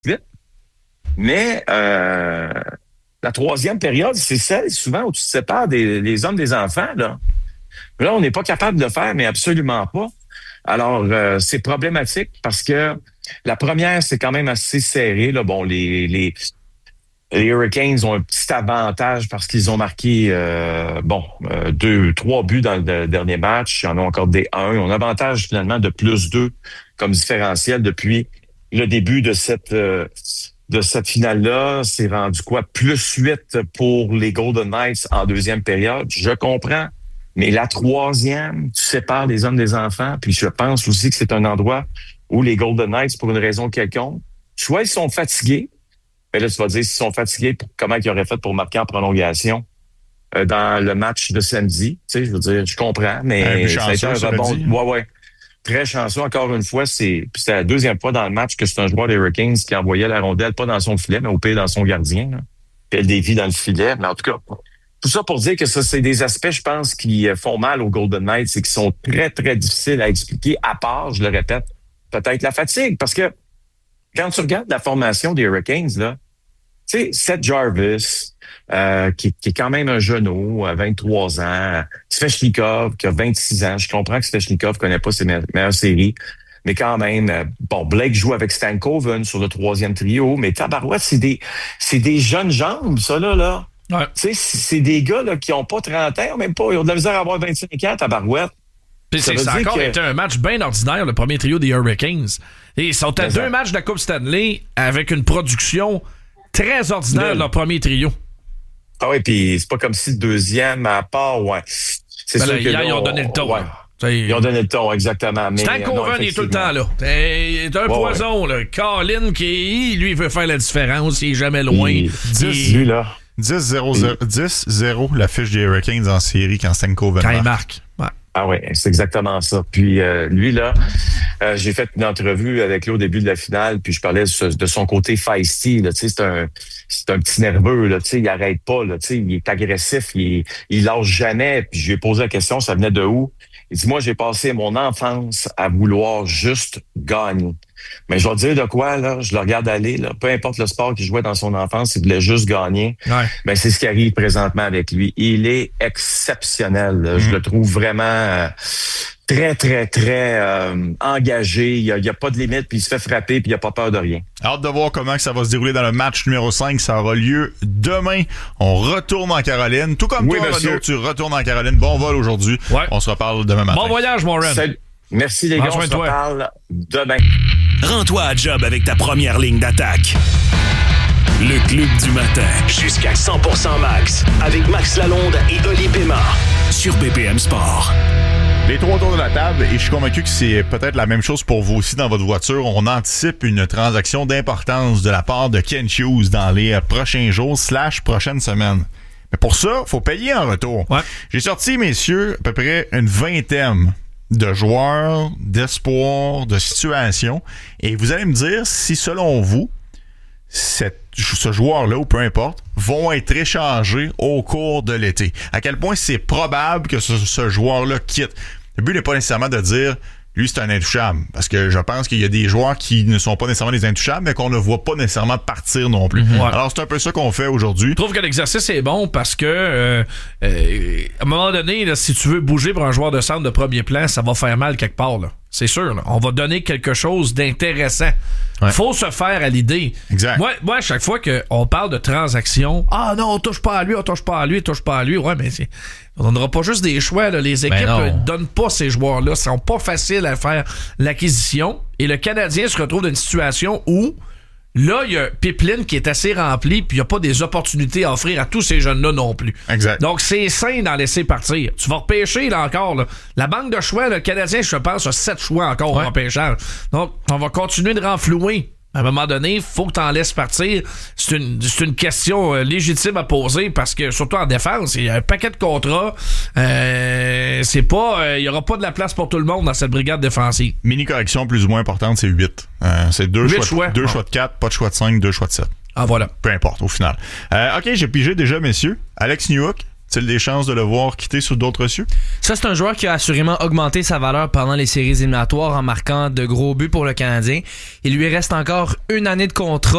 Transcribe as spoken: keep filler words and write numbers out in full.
vite. Mais euh, la troisième période, c'est celle souvent où tu te sépares des les hommes des enfants. Là, là on n'est pas capable de le faire, mais absolument pas. Alors, euh, c'est problématique parce que la première, c'est quand même assez serré. Là. Bon, les, les, les Hurricanes ont un petit avantage parce qu'ils ont marqué euh, bon euh, deux, trois buts dans le dernier match. Ils en ont encore des un. Ils ont un avantage finalement de plus deux comme différentiel depuis le début de cette euh, de cette finale-là. C'est rendu quoi? Plus huit pour les Golden Knights en deuxième période. Je comprends. Mais la troisième, tu sépares les hommes des enfants. Puis je pense aussi que c'est un endroit où les Golden Knights, pour une raison quelconque, soit ils sont fatigués. Mais là, tu vas dire, s'ils sont fatigués, comment ils auraient fait pour marquer en prolongation euh, dans le match de samedi. Tu sais, je veux dire, je comprends, mais ça a été un rebond. Ouais, ouais. Très chanceux. Encore une fois, c'est puis c'est la deuxième fois dans le match que c'est un joueur des Hurricanes qui envoyait la rondelle, pas dans son filet, mais au pire dans son gardien. Là. Puis elle dévie dans le filet. Mais en tout cas, tout ça pour dire que ça, c'est des aspects, je pense, qui font mal aux Golden Knights et qui sont très, très difficiles à expliquer, à part, je le répète, peut-être la fatigue. Parce que quand tu regardes la formation des Hurricanes, là, tu sais, Seth Jarvis, euh, qui, qui est quand même un genou, à vingt-trois ans, Svechnikov, qui a vingt-six ans. Je comprends que Svechnikov connaît pas ses me- meilleures séries. Mais quand même, euh, bon, Blake joue avec Stankoven sur le troisième trio. Mais tabarouette, c'est des, c'est des jeunes jambes, ça, là, là. Ouais. Tu sais, c'est des gars là, qui ont pas trente ans, même pas. Ils ont de la misère à avoir vingt-cinq ans, tabarouette. Puis c'est, ça a encore que... été un match bien ordinaire, le premier trio des Hurricanes. Et ils sont à deux matchs de la Coupe Stanley avec une production très ordinaire de leur premier trio. Ah oui, puis c'est pas comme si le deuxième, à part, ouais. C'est ben sûr là, que hier, là, ils ont donné le ton. Ouais. Ils ont donné le ton, exactement. Mais Stankoven, il est tout le temps là. C'est un ouais, poison, ouais. là. Colin, qui, lui, il veut faire la différence. Il est jamais loin. Il... dix, lui, là. dix zéro la fiche des Hurricanes en série quand Stankoven quand marque. il marque. Ouais. Ah oui, c'est exactement ça. Puis euh, lui, là, euh, j'ai fait une entrevue avec lui au début de la finale, puis je parlais de, de son côté feisty. Là, tu sais, c'est un c'est un petit nerveux, là, tu sais, il arrête pas, là, tu sais, il est agressif, il, il lâche jamais. Puis je lui ai posé la question, ça venait de où? Il dit, moi, j'ai passé mon enfance à vouloir juste gagner. Mais je vais te dire de quoi, là, je le regarde aller, là, peu importe le sport qu'il jouait dans son enfance, il voulait juste gagner. Ouais. Ben, c'est ce qui arrive présentement avec lui. Il est exceptionnel. Là. Mm-hmm. Je le trouve vraiment euh, très, très, très euh, engagé. Il n'y a, a pas de limite, puis il se fait frapper, puis il n'a pas peur de rien. Hâte de voir comment ça va se dérouler dans le match numéro cinq. Ça aura lieu demain. On retourne en Caroline. Tout comme oui, toi, monsieur. Renaud, tu retournes en Caroline. Bon vol aujourd'hui. Ouais. On se reparle demain matin. Bon voyage, mon Ren. Salut. Merci les gars, on se reparle demain. Rends-toi à job avec ta première ligne d'attaque. Le Club du matin. Jusqu'à cent pour cent max. Avec Max Lalonde et Oli Pémard. Sur B P M Sport. Les trois autour de la table, et je suis convaincu que c'est peut-être la même chose pour vous aussi dans votre voiture. On anticipe une transaction d'importance de la part de Kent Hughes dans les prochains jours slash prochaines semaines. Mais pour ça, faut payer en retour. Ouais. J'ai sorti, messieurs, à peu près une vingtaine de joueurs, d'espoir, de situations. Et vous allez me dire si, selon vous, cette, ce joueur-là, ou peu importe, vont être échangés au cours de l'été. À quel point c'est probable que ce, ce joueur-là quitte. Le but n'est pas nécessairement de dire lui, c'est un intouchable. Parce que je pense qu'il y a des joueurs qui ne sont pas nécessairement des intouchables, mais qu'on ne voit pas nécessairement partir non plus. Ouais. Alors, c'est un peu ça qu'on fait aujourd'hui. Je trouve que l'exercice est bon parce que euh, euh, à un moment donné, là, si tu veux bouger pour un joueur de centre de premier plan, ça va faire mal quelque part. Là. C'est sûr. Là. On va donner quelque chose d'intéressant. Ouais. Faut se faire à l'idée. Exact. Moi, moi, à chaque fois qu'on parle de transaction, ah non, on touche pas à lui, on touche pas à lui, on touche pas à lui. Ouais, mais c'est, on n'aura pas juste des choix. Là. Les équipes ne donnent pas ces joueurs-là. Ils sont pas faciles à faire l'acquisition. Et le Canadien se retrouve dans une situation où là, il y a un pipeline qui est assez rempli, puis il n'y a pas des opportunités à offrir à tous ces jeunes-là non plus. Exact. Donc, c'est sain d'en laisser partir. Tu vas repêcher, là, encore. Là. La banque de choix, le Canadien, je pense, a sept choix encore ouais. en pêchage. Donc, on va continuer de renflouer. À un moment donné, il faut que tu en laisses partir. C'est une, c'est une question euh, légitime à poser parce que, surtout en défense, il y a un paquet de contrats. Euh, c'est pas, il euh, y aura pas de la place pour tout le monde dans cette brigade défensive. Mini-correction plus ou moins importante, c'est huit. Euh, c'est deux choix, choix. De, deux ah. choix de quatre, pas de choix de cinq, deux choix de sept. Ah, voilà. Peu importe, au final. Euh, OK, j'ai pigé déjà, messieurs. Alex Newhook, a-t-il des chances de le voir quitter sur d'autres cieux? Ça, c'est un joueur qui a assurément augmenté sa valeur pendant les séries éliminatoires en marquant de gros buts pour le Canadien. Il lui reste encore une année de contrat.